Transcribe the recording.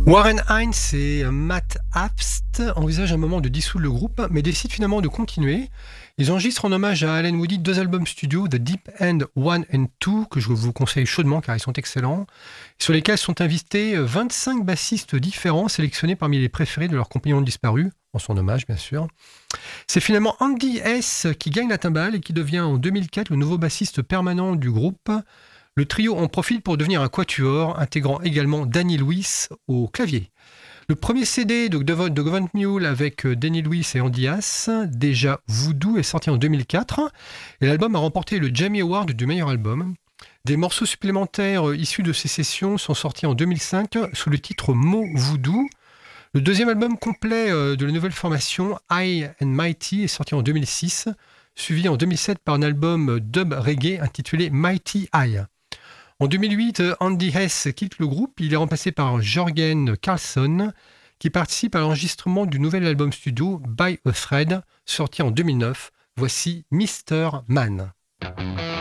Warren Hines et Matt Apst envisagent un moment de dissoudre le groupe, mais décident finalement de continuer. Ils enregistrent en hommage à Alan Woody 2 albums studio, The Deep End 1 and 2, que je vous conseille chaudement car ils sont excellents, sur lesquels sont invités 25 bassistes différents, sélectionnés parmi les préférés de leurs compagnons disparus, en son hommage bien sûr. C'est finalement Andy Hess qui gagne la timbale et qui devient en 2004 le nouveau bassiste permanent du groupe. Le trio en profite pour devenir un quatuor, intégrant également Danny Lewis au clavier. Le premier CD de Government Mule avec Danny Lewis et Andy Hess, déjà Voodoo, est sorti en 2004 et l'album a remporté le Jamie Award du meilleur album. Des morceaux supplémentaires issus de ces sessions sont sortis en 2005 sous le titre Mo Voodoo. Le deuxième album complet de la nouvelle formation, High and Mighty, est sorti en 2006, suivi en 2007 par un album dub reggae intitulé Mighty High. En 2008, Andy Hess quitte le groupe. Il est remplacé par Jørgen Karlsson, qui participe à l'enregistrement du nouvel album studio By a Thread, sorti en 2009. Voici Mr. Man.